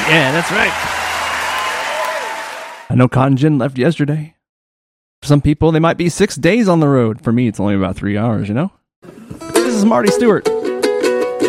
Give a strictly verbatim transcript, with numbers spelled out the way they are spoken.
Yeah, that's right. I know Cotton Gin left yesterday. For some people, they might be six days on the road. For me, it's only about three hours, you know? This is Marty Stewart.